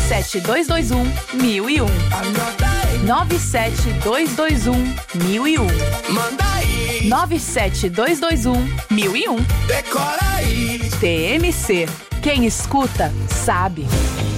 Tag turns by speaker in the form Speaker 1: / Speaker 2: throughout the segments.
Speaker 1: 97221-1001. 97221-1001.
Speaker 2: Manda aí.
Speaker 1: 97221-1001.
Speaker 2: Decora aí.
Speaker 1: TMC. Quem escuta, sabe.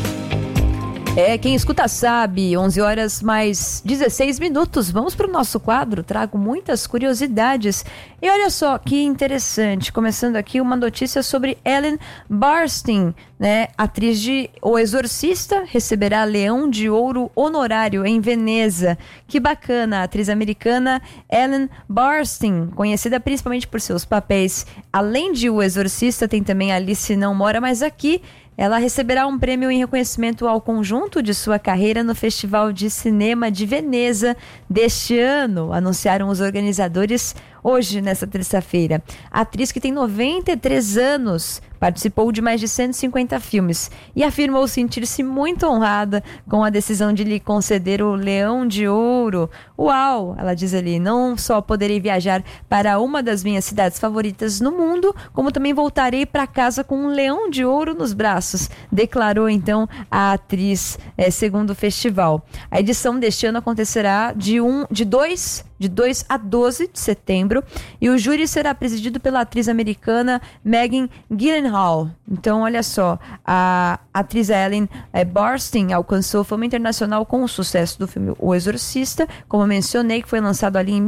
Speaker 3: Quem escuta sabe, 11 horas mais 16 minutos. Vamos para o nosso quadro, trago muitas curiosidades. E olha só que interessante, começando aqui uma notícia sobre Ellen Burstyn, né? Atriz de O Exorcista, receberá Leão de Ouro honorário em Veneza. Que bacana, a atriz americana Ellen Burstyn, conhecida principalmente por seus papéis. Além de O Exorcista, tem também Alice Não Mora Mais Aqui. Ela receberá um prêmio em reconhecimento ao conjunto de sua carreira no Festival de Cinema de Veneza deste ano, anunciaram os organizadores hoje, nesta terça-feira. A atriz, que tem 93 anos, participou de mais de 150 filmes e afirmou sentir-se muito honrada com a decisão de lhe conceder o Leão de Ouro. Uau, ela diz ali, não só poderei viajar para uma das minhas cidades favoritas no mundo, como também voltarei para casa com um Leão de Ouro nos braços, declarou então a atriz, segundo o festival. A edição deste ano acontecerá de 2 a 12 de setembro e o júri será presidido pela atriz americana Megan Gyllenhaal. Então, olha só, a atriz Ellen Burstyn alcançou fama internacional com o sucesso do filme O Exorcista, como mencionei, que foi lançado ali em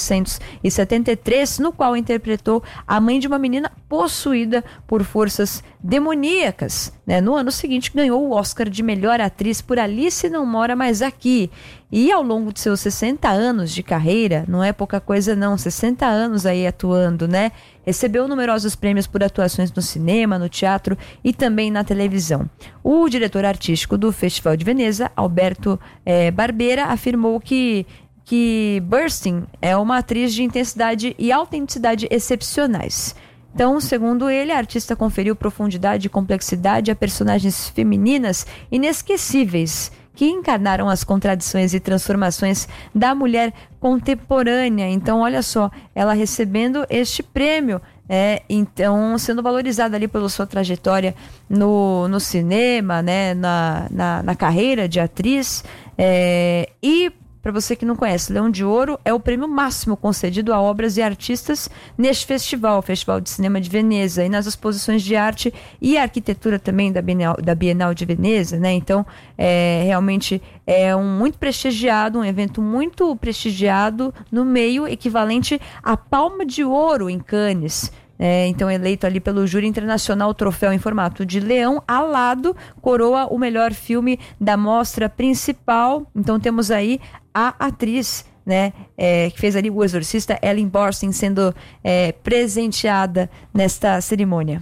Speaker 3: 1973, no qual interpretou a mãe de uma menina possuída por forças demoníacas. No ano seguinte, ganhou o Oscar de melhor atriz por Alice Não Mora Mais Aqui. E ao longo de seus 60 anos de carreira, não é pouca coisa não, 60 anos aí atuando, né? Recebeu numerosos prêmios por atuações no cinema, no teatro e também na televisão. O diretor artístico do Festival de Veneza, Alberto Barbera, afirmou que Burstyn é uma atriz de intensidade e autenticidade excepcionais. Então, segundo ele, a artista conferiu profundidade e complexidade a personagens femininas inesquecíveis, que encarnaram as contradições e transformações da mulher contemporânea. Então, olha só, ela recebendo este prêmio, então sendo valorizada ali pela sua trajetória no cinema, né, na carreira de atriz. E para você que não conhece, Leão de Ouro é o prêmio máximo concedido a obras e artistas neste festival, o Festival de Cinema de Veneza, e nas exposições de arte e arquitetura também da Bienal de Veneza, né? Então, realmente é um evento muito prestigiado no meio, equivalente à Palma de Ouro em Cannes. Então, eleito ali pelo júri internacional, o troféu em formato de leão alado coroa o melhor filme da mostra principal. Então, temos aí a atriz, né, que fez ali O Exorcista, Ellen Burstyn, sendo presenteada nesta cerimônia.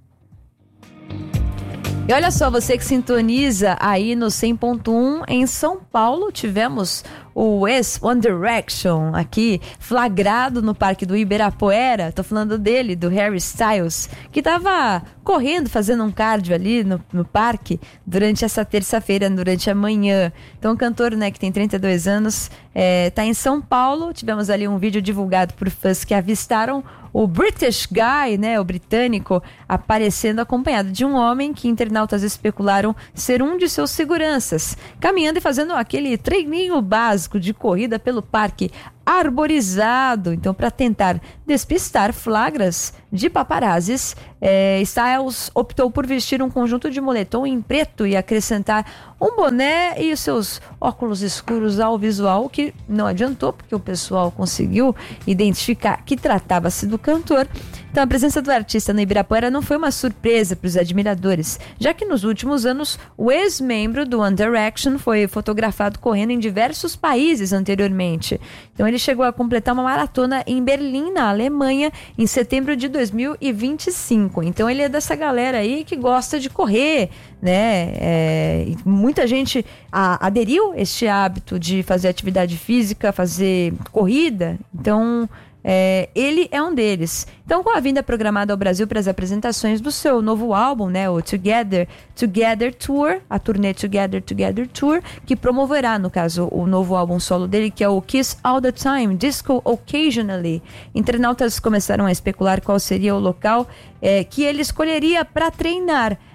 Speaker 3: E olha só, você que sintoniza aí no 100.1 em São Paulo, tivemos o One Direction aqui flagrado no Parque do Ibirapuera. Tô falando dele, do Harry Styles, que tava correndo, fazendo um cardio ali no parque durante essa terça-feira, durante a manhã. Então o cantor, né, que tem 32 anos, tá em São Paulo. Tivemos ali um vídeo divulgado por fãs que avistaram o British Guy, né, o britânico, aparecendo acompanhado de um homem que internautas especularam ser um de seus seguranças, caminhando e fazendo aquele treininho básico de corrida pelo parque arborizado. Então, para tentar despistar flagras de paparazzis, Styles optou por vestir um conjunto de moletom em preto e acrescentar um boné e os seus óculos escuros ao visual, que não adiantou, porque o pessoal conseguiu identificar que tratava-se do cantor. Então, a presença do artista no Ibirapuera não foi uma surpresa para os admiradores, já que nos últimos anos o ex-membro do One Direction foi fotografado correndo em diversos países anteriormente. Então, ele chegou a completar uma maratona em Berlim, na Alemanha, em setembro de 2025. Então, ele é dessa galera aí que gosta de correr, né? Muita gente aderiu a este hábito de fazer atividade física, fazer corrida. Então, ele é um deles. Então, com a vinda programada ao Brasil para as apresentações do seu novo álbum, né, o Together Tour, a turnê Together Tour, que promoverá, no caso, o novo álbum solo dele, que é o Kiss All the Time, Disco Occasionally. Internautas começaram a especular qual seria o local que ele escolheria para treinar.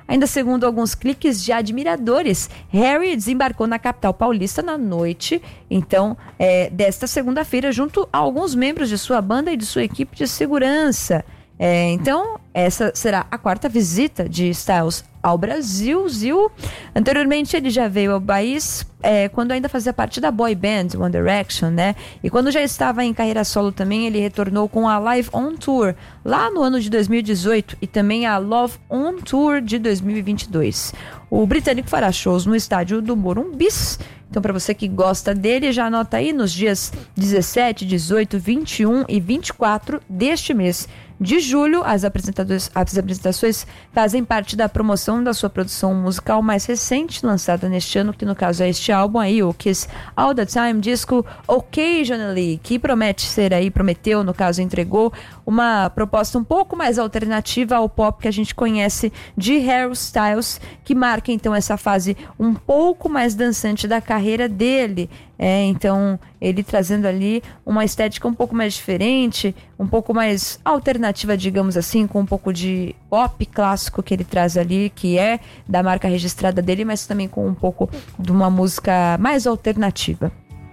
Speaker 3: Ainda segundo alguns cliques de admiradores, Harry desembarcou na capital paulista na noite, então, desta segunda-feira, junto a alguns membros de sua banda e de sua equipe de segurança. Então, essa será a 4ª visita de Styles ao Brasil. Anteriormente, ele já veio ao país quando ainda fazia parte da boy band One Direction, né? E quando já estava em carreira solo também, ele retornou com a Live On Tour lá no ano de 2018 e também a Love On Tour de 2022. O britânico fará shows no estádio do Morumbis. Então, para você que gosta dele, já anota aí nos dias 17, 18, 21 e 24 deste mês de julho. As apresentações fazem parte da promoção da sua produção musical mais recente, lançada neste ano, que no caso é este álbum aí, o Kiss All The Time Disco Occasionally, que prometeu, no caso entregou, uma proposta um pouco mais alternativa ao pop que a gente conhece de Harry Styles, que marca então essa fase um pouco mais dançante da carreira dele. Então ele trazendo ali uma estética um pouco mais diferente, um pouco mais alternativa, digamos assim, com um pouco de pop clássico que ele traz ali, que é da marca registrada dele, mas também com um pouco de uma música mais alternativa.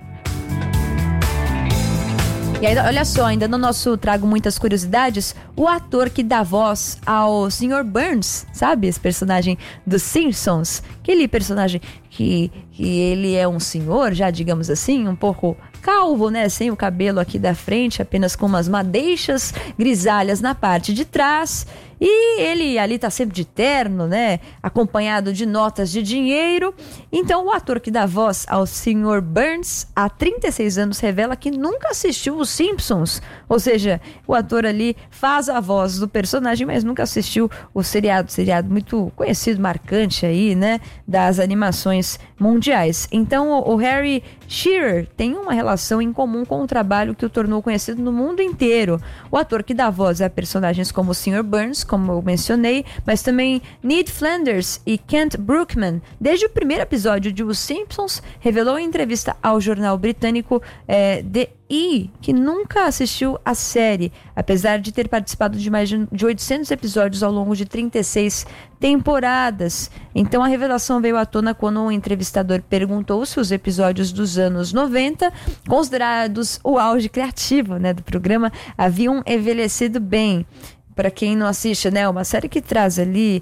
Speaker 3: E aí, olha só, ainda no nosso Trago Muitas Curiosidades, o ator que dá voz ao Sr. Burns, sabe? Esse personagem dos Simpsons, aquele personagem que ele é um senhor, já digamos assim, um pouco calvo, né? Sem o cabelo aqui da frente, apenas com umas madeixas grisalhas na parte de trás. E ele ali tá sempre de terno, né? Acompanhado de notas de dinheiro. Então, o ator que dá voz ao Sr. Burns, há 36 anos, revela que nunca assistiu os Simpsons. Ou seja, o ator ali faz a voz do personagem, mas nunca assistiu o seriado muito conhecido, marcante aí, né? Das animações mundiais. Então, o Harry Shearer tem uma relação em comum com o trabalho que o tornou conhecido no mundo inteiro. O ator que dá voz a personagens como o Sr. Burns, como eu mencionei, mas também Ned Flanders e Kent Brookman, desde o primeiro episódio de Os Simpsons, revelou em entrevista ao jornal britânico The E! Que nunca assistiu a série, apesar de ter participado de mais de 800 episódios ao longo de 36 temporadas. Então a revelação veio à tona quando um entrevistador perguntou se os episódios dos anos 90, considerados o auge criativo, né, do programa, haviam envelhecido bem. Para quem não assiste, né, uma série que traz ali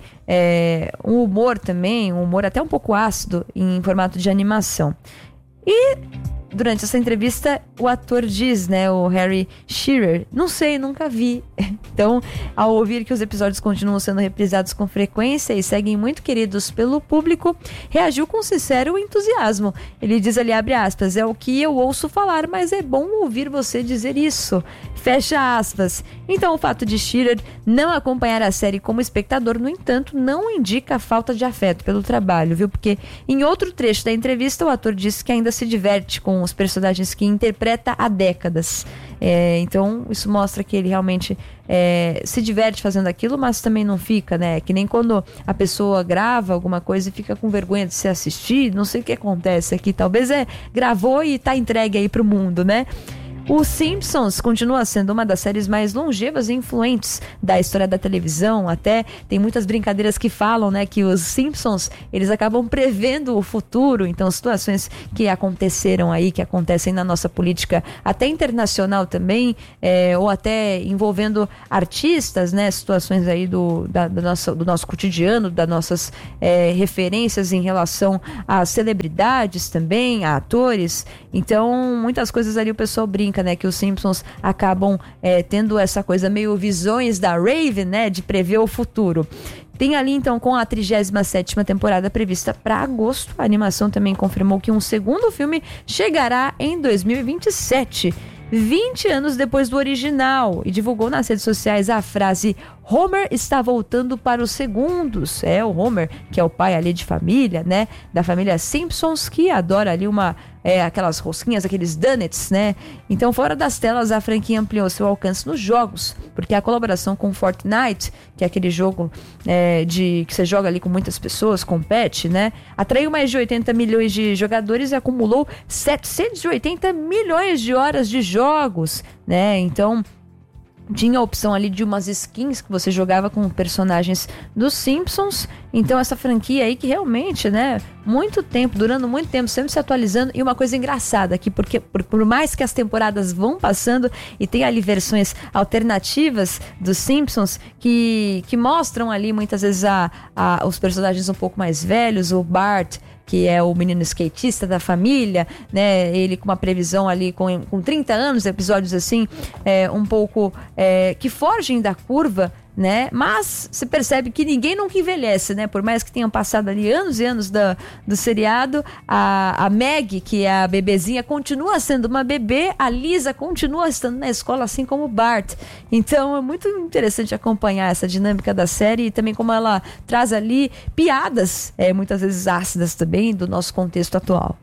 Speaker 3: um humor também, um humor até um pouco ácido em formato de animação. E durante essa entrevista, o ator diz, né, o Harry Shearer, não sei, nunca vi. Então, ao ouvir que os episódios continuam sendo reprisados com frequência e seguem muito queridos pelo público, reagiu com sincero entusiasmo. Ele diz ali, abre aspas, é o que eu ouço falar, mas é bom ouvir você dizer isso. Fecha aspas. Então, o fato de Shearer não acompanhar a série como espectador, no entanto, não indica falta de afeto pelo trabalho, viu? Porque em outro trecho da entrevista, o ator disse que ainda se diverte com os personagens que interpreta há décadas. Então, isso mostra que ele realmente se diverte fazendo aquilo, mas também não fica, né? Que nem quando a pessoa grava alguma coisa e fica com vergonha de se assistir, não sei o que acontece aqui. Talvez gravou e tá entregue aí pro mundo, né? Os Simpsons continua sendo uma das séries mais longevas e influentes da história da televisão. Até tem muitas brincadeiras que falam, né, que os Simpsons, eles acabam prevendo o futuro. Então, situações que aconteceram aí, que acontecem na nossa política até internacional também, ou até envolvendo artistas, né, situações aí do nosso cotidiano, das nossas referências em relação a celebridades também, a atores. Então, muitas coisas ali o pessoal brinca, né, que os Simpsons acabam tendo essa coisa meio visões da Raven, né, de prever o futuro. Tem ali então com a 37ª temporada prevista para agosto. A animação também confirmou que um segundo filme chegará em 2027, 20 anos depois do original, e divulgou nas redes sociais a frase Homer está voltando para os segundos. O Homer, que é o pai ali de família, né, da família Simpsons, que adora ali aquelas rosquinhas, aqueles donuts, né? Então, fora das telas, a franquia ampliou seu alcance nos jogos, porque a colaboração com Fortnite, que é aquele jogo que você joga ali com muitas pessoas, compete, né? Atraiu mais de 80 milhões de jogadores e acumulou 780 milhões de horas de jogos, né? Então, tinha a opção ali de umas skins que você jogava com personagens dos Simpsons. Então essa franquia aí que realmente, né, durando muito tempo, sempre se atualizando. E uma coisa engraçada aqui, porque por mais que as temporadas vão passando e tem ali versões alternativas dos Simpsons que mostram ali muitas vezes os personagens um pouco mais velhos, o Bart, que é o menino skatista da família, né? Ele com uma previsão ali com 30 anos, episódios assim, um pouco que fogem da curva, né? Mas se percebe que ninguém nunca envelhece, né? Por mais que tenham passado ali anos e anos do seriado, a Maggie, que é a bebezinha, continua sendo uma bebê, a Lisa continua estando na escola, assim como o Bart. Então é muito interessante acompanhar essa dinâmica da série e também como ela traz ali piadas, muitas vezes ácidas também, do nosso contexto atual.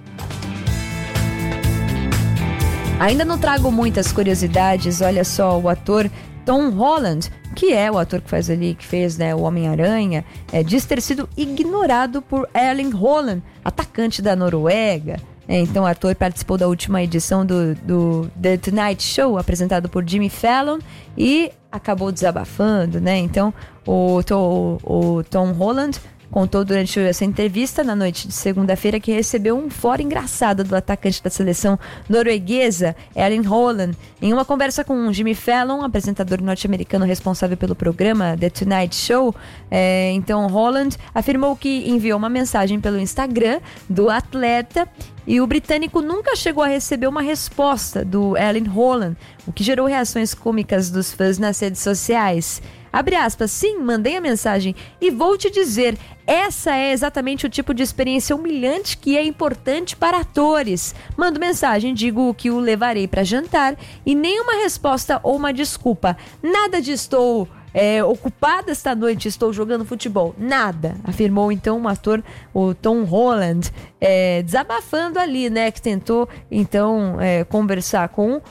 Speaker 3: Ainda não trago muitas curiosidades, olha só, o ator Tom Holland, que é o ator que fez, né, o Homem-Aranha, diz ter sido ignorado por Erling Haaland, atacante da Noruega. Então o ator participou da última edição do The Tonight Show, apresentado por Jimmy Fallon, e acabou desabafando, né? Então o Tom Holland contou durante essa entrevista na noite de segunda-feira que recebeu um fora engraçado do atacante da seleção norueguesa, Erling Haaland, em uma conversa com Jimmy Fallon, apresentador norte-americano responsável pelo programa The Tonight Show. Então Haaland afirmou que enviou uma mensagem pelo Instagram do atleta e o britânico nunca chegou a receber uma resposta do Erling Haaland, o que gerou reações cômicas dos fãs nas redes sociais. Abre aspas, sim, mandei a mensagem e vou te dizer, essa é exatamente o tipo de experiência humilhante que é importante para atores. Mando mensagem, digo que o levarei para jantar e nenhuma resposta ou uma desculpa. Nada de estou ocupada esta noite, estou jogando futebol. Nada, afirmou então o ator, o Tom Holland, desabafando ali, né, que tentou então conversar com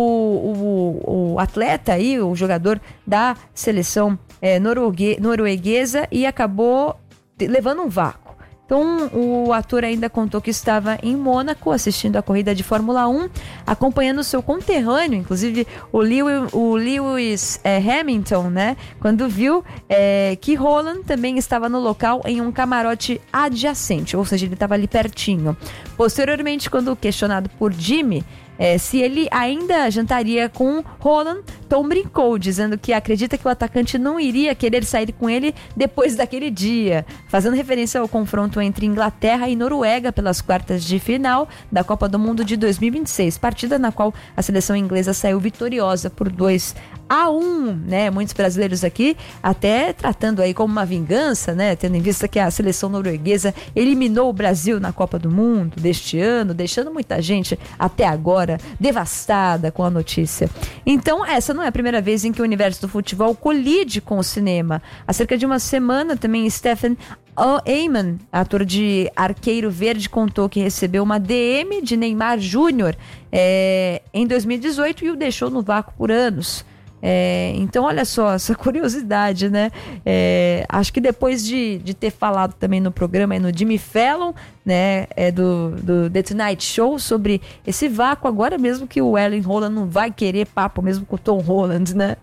Speaker 3: o atleta aí, o jogador da seleção norueguesa e acabou levando um vácuo. Então, o ator ainda contou que estava em Mônaco assistindo a corrida de Fórmula 1, acompanhando seu conterrâneo, inclusive o Lewis Hamilton, né? Quando viu que Haaland também estava no local em um camarote adjacente, ou seja, ele estava ali pertinho. Posteriormente, quando questionado por Jimmy se ele ainda jantaria com Haaland, Tom brincou, dizendo que acredita que o atacante não iria querer sair com ele depois daquele dia, fazendo referência ao confronto entre Inglaterra e Noruega pelas quartas de final da Copa do Mundo de 2026, partida na qual a seleção inglesa saiu vitoriosa por 2-1, né? Muitos brasileiros aqui até tratando aí como uma vingança, né? Tendo em vista que a seleção norueguesa eliminou o Brasil na Copa do Mundo deste ano, deixando muita gente até agora devastada com a notícia. Então, essa não é a primeira vez em que o universo do futebol colide com o cinema. Há cerca de uma semana, também Stephen Amell, ator de Arqueiro Verde, contou que recebeu uma DM de Neymar Júnior em 2018 e o deixou no vácuo por anos. Então, olha só, essa curiosidade, né? Acho que depois de ter falado também no programa, no Jimmy Fallon, né? Do The Tonight Show, sobre esse vácuo, agora mesmo que o Erling Haaland não vai querer papo mesmo com o Tom Holland, né?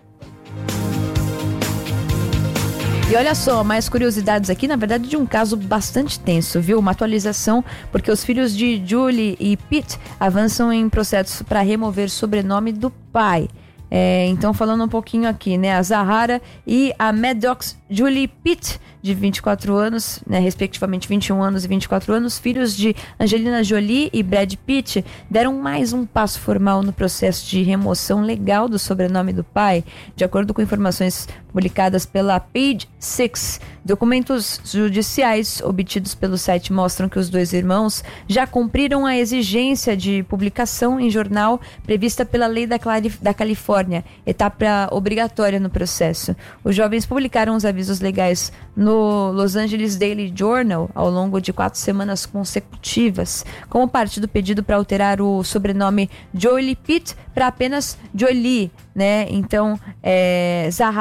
Speaker 3: E olha só, mais curiosidades aqui, na verdade, de um caso bastante tenso, viu? Uma atualização, porque os filhos de Julie e Pete avançam em processos para remover o sobrenome do pai. Então, falando um pouquinho aqui, né? A Zahara e a Maddox Julie Pitt, de 24 anos, né, respectivamente 21 anos e 24 anos, filhos de Angelina Jolie e Brad Pitt, deram mais um passo formal no processo de remoção legal do sobrenome do pai. De acordo com informações publicadas pela Page Six, documentos judiciais obtidos pelo site mostram que os dois irmãos já cumpriram a exigência de publicação em jornal prevista pela lei da Califórnia, etapa obrigatória no processo. Os jovens publicaram os avisos legais no Los Angeles Daily Journal ao longo de 4 semanas consecutivas, como parte do pedido para alterar o sobrenome Jolie Pitt para apenas Jolie, né? Então, Zahara deu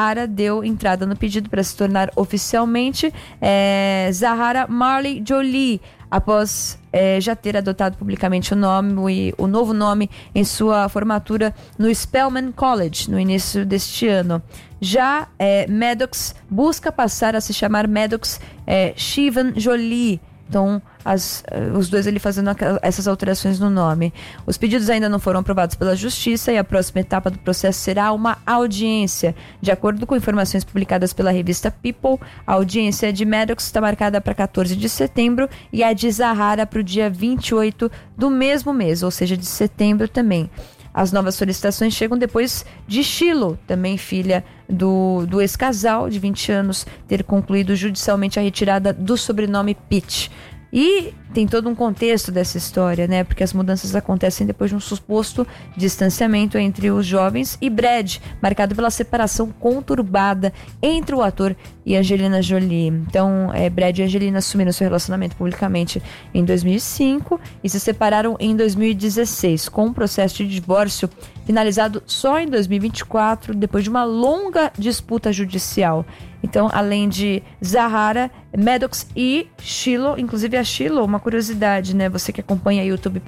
Speaker 3: deu entrada no pedido para se tornar oficialmente Zahara Marley Jolie, após já ter adotado publicamente o novo nome em sua formatura no Spelman College no início deste ano. Já Maddox busca passar a se chamar Maddox Shivan Jolie. Então, os dois ali fazendo essas alterações no nome. Os pedidos ainda não foram aprovados pela Justiça e a próxima etapa do processo será uma audiência. De acordo com informações publicadas pela revista People, a audiência de Maddox está marcada para 14 de setembro e a de Zahara para o dia 28 do mesmo mês, ou seja, de setembro também. As novas solicitações chegam depois de Shiloh, também filha do ex-casal de 20 anos, ter concluído judicialmente a retirada do sobrenome Pitt. E tem todo um contexto dessa história, né? Porque as mudanças acontecem depois de um suposto distanciamento entre os jovens e Brad, marcado pela separação conturbada entre o ator e Angelina Jolie. Então, Brad e Angelina assumiram seu relacionamento publicamente em 2005 e se separaram em 2016, com um processo de divórcio finalizado só em 2024, depois de uma longa disputa judicial. Então, além de Zahara, Maddox e Shiloh, inclusive a Shiloh, uma curiosidade, né? Você que acompanha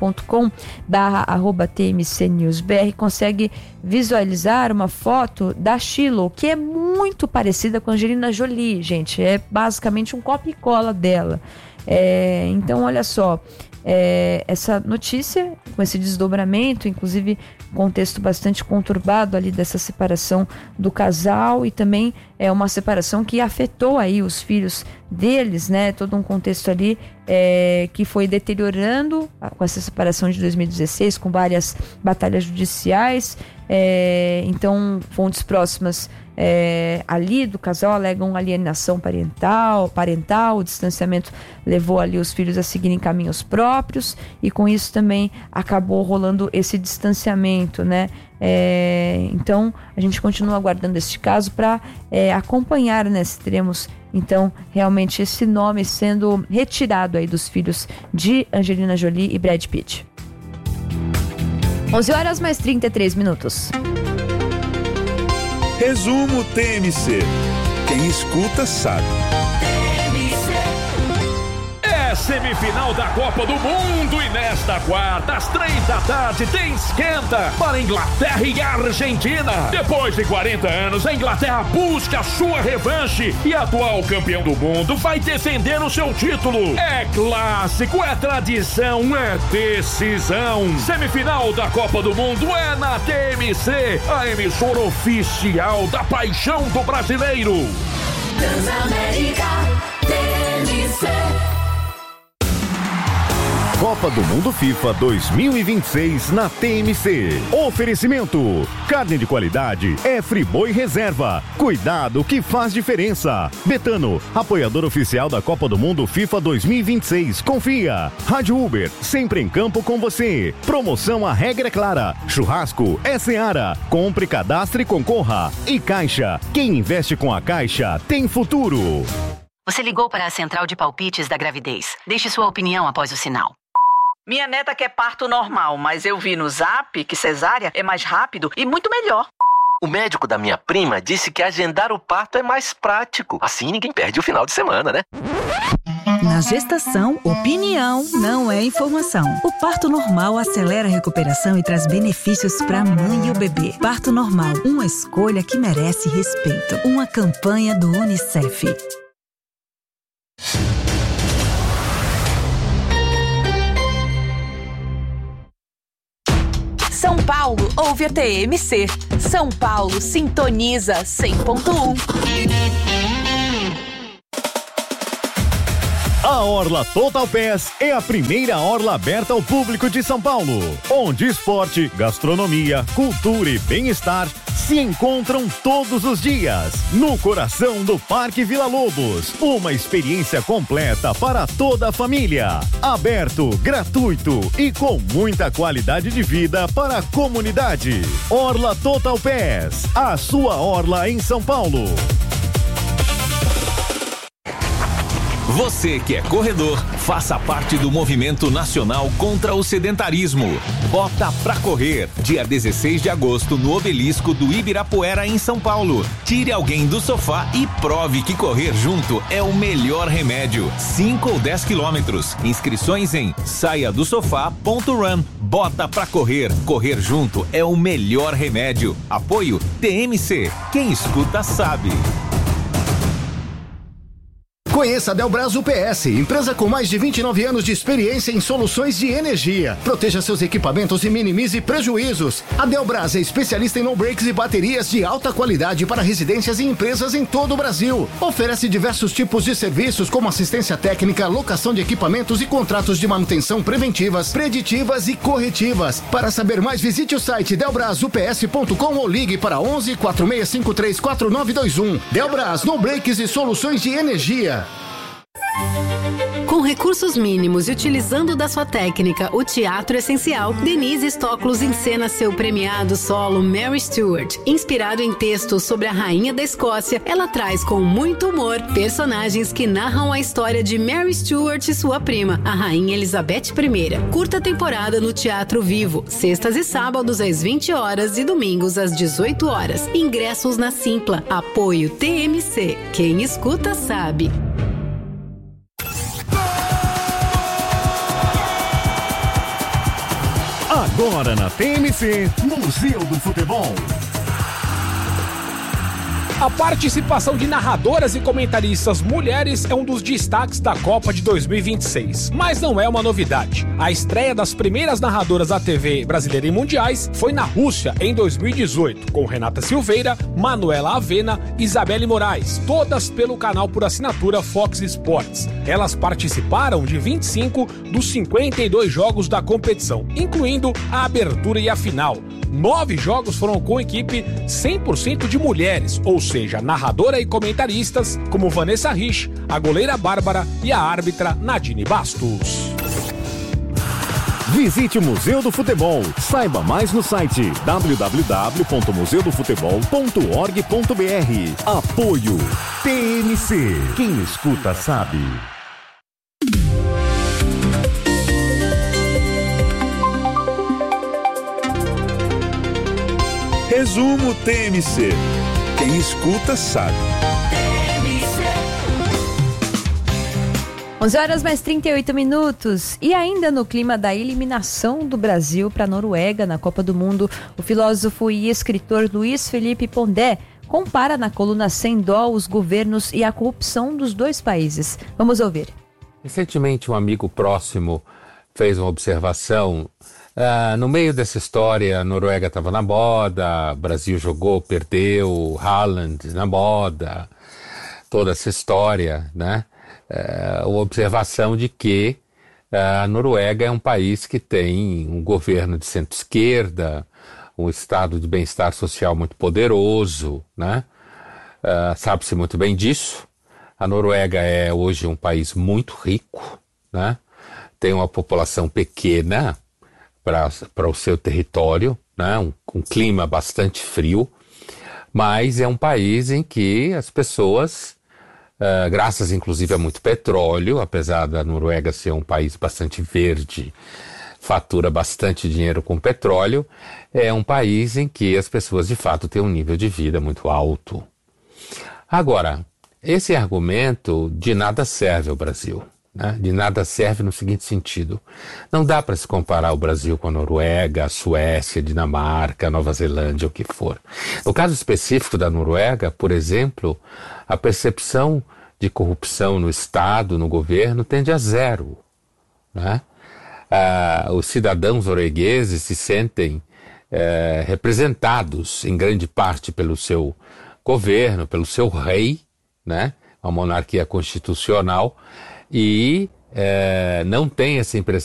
Speaker 3: youtube.com/TMCNewsBR consegue visualizar uma foto da Shiloh, que é muito parecida com a Angelina Jolie, gente. É basicamente um copia e cola dela. Então, olha só. Essa notícia, com esse desdobramento, inclusive contexto bastante conturbado ali dessa separação do casal, e também é uma separação que afetou aí os filhos deles, né? Todo um contexto ali que foi deteriorando com essa separação de 2016, com várias batalhas judiciais. Então, fontes próximas ali do casal alegam alienação parental, o distanciamento levou ali os filhos a seguirem caminhos próprios, e com isso também acabou rolando esse distanciamento, né? Então a gente continua aguardando este caso para acompanhar, né, se teremos então realmente esse nome sendo retirado aí dos filhos de Angelina Jolie e Brad Pitt. 11 horas mais 33 minutos.
Speaker 4: Resumo TMC. Quem escuta sabe.
Speaker 2: É semifinal da Copa do Mundo e nesta quarta, às 3 tem esquenta para Inglaterra e Argentina. Depois de 40 anos, a Inglaterra busca a sua revanche e atual campeão do mundo vai defender o seu título. É clássico, é tradição, é decisão. Semifinal da Copa do Mundo é na TMC, a emissora oficial da paixão do brasileiro.
Speaker 5: Transamérica TMC.
Speaker 6: Copa do Mundo FIFA 2026 na TMC. Oferecimento: carne de qualidade é Friboi Reserva. Cuidado que faz diferença. Betano, apoiador oficial da Copa do Mundo FIFA 2026. Confia. Rádio Uber, sempre em campo com você. Promoção A Regra é Clara. Churrasco é Seara. Compre, cadastre e concorra. E Caixa, quem investe com a Caixa tem futuro.
Speaker 7: Você ligou para a central de palpites da gravidez. Deixe sua opinião após o sinal.
Speaker 8: Minha neta quer parto normal, mas eu vi no Zap que cesárea é mais rápido e muito melhor.
Speaker 9: O médico da minha prima disse que agendar o parto é mais prático. Assim ninguém perde o final de semana, né?
Speaker 10: Na gestação, opinião não é informação. O parto normal acelera a recuperação e traz benefícios para a mãe e o bebê. Parto normal, uma escolha que merece respeito. Uma campanha do UNICEF.
Speaker 1: São Paulo ouve a TMC. São Paulo sintoniza 100.1.
Speaker 6: A Orla Total Pass é a primeira orla aberta ao público de São Paulo, onde esporte, gastronomia, cultura e bem-estar se encontram todos os dias, no coração do Parque Vila Lobos. Uma experiência completa para toda a família. Aberto, gratuito e com muita qualidade de vida para a comunidade. Orla Total Pass, a sua orla em São Paulo.
Speaker 11: Você que é corredor, faça parte do movimento nacional contra o sedentarismo. Bota pra correr, dia 16 de agosto no Obelisco do Ibirapuera, em São Paulo. Tire alguém do sofá e prove que correr junto é o melhor remédio. 5 ou 10 quilômetros. Inscrições em saiadosofá.run. Bota pra correr. Correr junto é o melhor remédio. Apoio TMC. Quem escuta sabe.
Speaker 12: Conheça a Delbras UPS, empresa com mais de 29 anos de experiência em soluções de energia. Proteja seus equipamentos e minimize prejuízos. A Delbras é especialista em no-breaks e baterias de alta qualidade para residências e empresas em todo o Brasil. Oferece diversos tipos de serviços como assistência técnica, locação de equipamentos e contratos de manutenção preventivas, preditivas e corretivas. Para saber mais, visite o site delbrasups.com ou ligue para 11 4653 4921. Delbras, no-breaks e soluções de energia.
Speaker 13: Com recursos mínimos e utilizando da sua técnica o teatro essencial, Denise Stoklos encena seu premiado solo Mary Stuart. Inspirado em textos sobre a rainha da Escócia, ela traz com muito humor personagens que narram a história de Mary Stuart e sua prima, a rainha Elizabeth I. Curta temporada no Teatro Vivo, sextas e sábados às 20 horas e domingos às 18 horas. Ingressos na Simpla. Apoio TMC. Quem escuta sabe.
Speaker 6: Agora na TMC, Museu do Futebol.
Speaker 14: A participação de narradoras e comentaristas mulheres é um dos destaques da Copa de 2026. Mas não é uma novidade. A estreia das primeiras narradoras da TV brasileira em mundiais foi na Rússia em 2018, com Renata Silveira, Manuela Avena e Isabelle Moraes, todas pelo canal por assinatura Fox Sports. Elas participaram de 25 dos 52 jogos da competição, incluindo a abertura e a final. 9 jogos foram com equipe 100% de mulheres, ou seja, narradora e comentaristas como Vanessa Rich, a goleira Bárbara e a árbitra Nadine Bastos.
Speaker 6: Visite o Museu do Futebol. Saiba mais no site www.museudofutebol.org.br. Apoio TMC. Quem escuta sabe.
Speaker 4: Resumo TMC. Quem escuta sabe.
Speaker 3: 11 horas mais 38 minutos. E ainda no clima da eliminação do Brasil para a Noruega na Copa do Mundo, o filósofo e escritor Luiz Felipe Pondé compara na coluna Sem Dó os governos e a corrupção dos dois países. Vamos ouvir.
Speaker 15: Recentemente, um amigo próximo fez uma observação. No meio dessa história, a Noruega estava na moda, o Brasil jogou, perdeu, Haaland na moda, toda essa história, né? Uma observação de que a Noruega é um país que tem um governo de centro-esquerda, um estado de bem-estar social muito poderoso, né? Sabe-se muito bem disso. A Noruega é hoje um país muito rico, né? Tem uma população pequena para o seu território, né? Um clima bastante frio, mas é um país em que as pessoas, graças inclusive a muito petróleo, apesar da Noruega ser um país bastante verde, fatura bastante dinheiro com petróleo, é um país em que as pessoas de fato têm um nível de vida muito alto. Agora, esse argumento de nada serve ao Brasil. De nada serve no seguinte sentido: não dá para se comparar o Brasil com a Noruega, a Suécia, a Dinamarca, a Nova Zelândia, o que for. No caso específico da Noruega, por exemplo, a percepção de corrupção no Estado, no governo, tende a zero, né? Os cidadãos noruegueses se sentem representados em grande parte pelo seu governo, pelo seu rei, né? Uma monarquia constitucional, e não tem essa impressão